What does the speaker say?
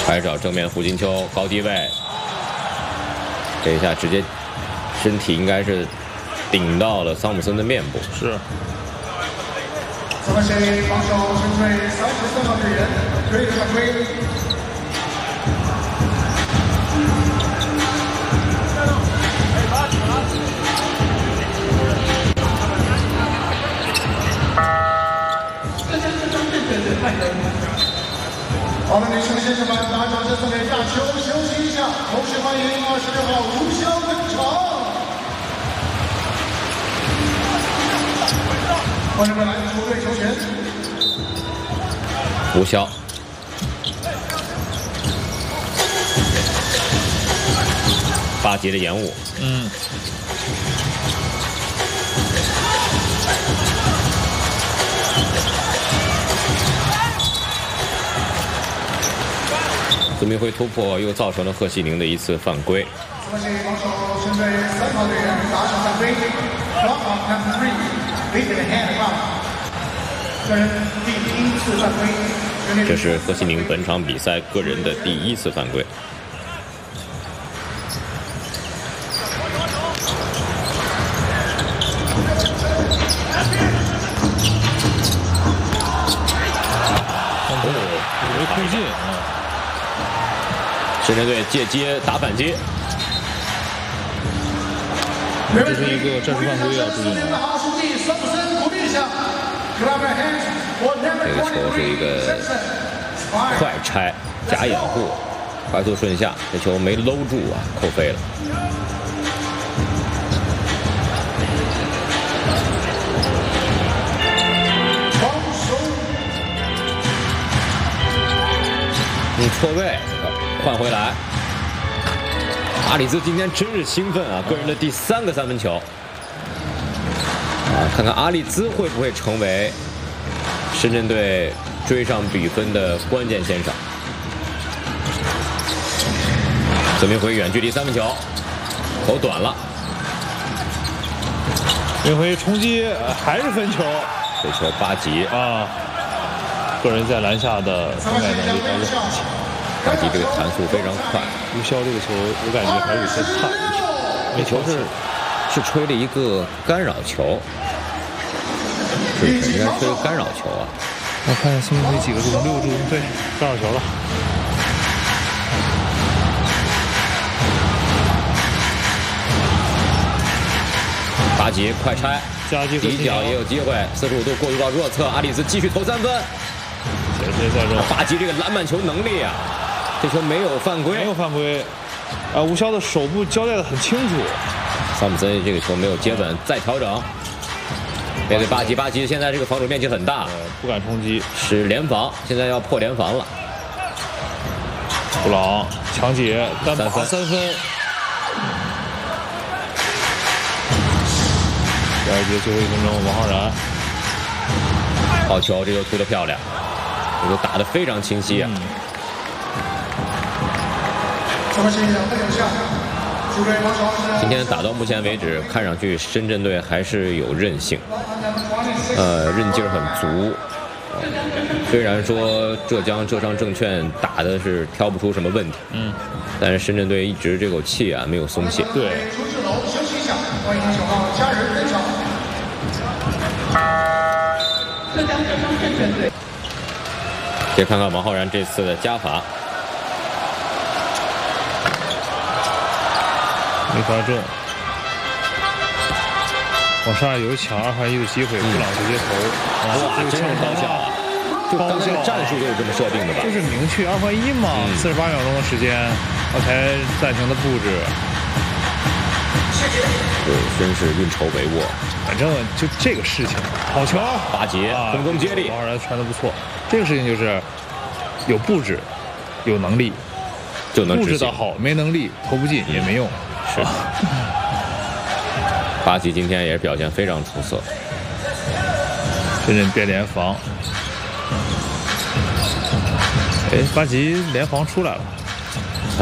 还找正面胡金秋高低位，这一下直接身体应该是顶到了桑普森的面部。 是。 这是防守针对34号队员追犯规。好的，女生先生们，拿掌声送给大球，休息一下，同时欢迎26号吴潇登场。欢迎们来球队球权。 吴潇，巴吉的延误。孙铭徽突破又造成了贺西宁的一次犯规。 这是防守针对3号队员打手犯规 ，block on number 3， big hand foul， 个人第1次犯规。 这是贺西宁本场比赛个人的第1次犯规。 没推进啊！ 深圳队借接打反击， 这是一个战术犯规啊！注意啊！ 这个球是一个快拆假掩护，快速顺下，这球没搂住啊，扣飞了。错位，换回来。阿里兹今天真是兴奋啊！个人的第3个3分球。看看阿里兹会不会成为深圳队追上比分的关键先生。孙铭徽远距离3分球，投短了。 铭徽冲击还是分球， 这球巴吉啊，个人在篮下的覆盖能力还是很强。 巴吉这个弹速非常快。 吴潇这个球我感觉还是有些差。 那球是吹了一个干扰球，是应该吹个干扰球啊。 我看孙铭徽几个助攻，6个助攻，对，干扰球了。 巴吉快拆，底角也有机会，45度过渡到弱侧，阿里兹继续投3分。巴吉这个篮板球能力啊，这球没有犯规， 没有犯规。吴潇的手部交代的很清楚。 桑普森这个球没有接稳，再调整。面对巴吉，巴吉现在这个防守面积很大， 不敢冲击， 是联防，现在要破联防了。 布朗强解单打 3 分。第2节最后1分钟，王浩然好球，这球突得漂亮，这个打得非常清晰啊。今天打到目前为止，看上去深圳队还是有韧性，韧劲儿很足。虽然说浙商证券打的是挑不出什么问题，但是深圳队一直这口气啊没有松懈。 对。 欢迎9号家人登场。浙江浙商证券队。 再看看王浩然这次的加罚。 没罚中，往上有抢2换1的机会，布朗直接投， 哇，真是高效啊！就刚才战术就是这么设定的吧？ 就是明确2换1嘛，48秒钟的时间，才暂停的布置。 对，真是运筹帷幄。 反正就这个事情，好球， 巴吉空中接力， 王浩然传的不错。这个事情就是有布置，有能力， 就能布置的好，没能力投不进也没用。 是，巴吉今天也是表现非常出色。 深圳变联防，巴吉联防出来了。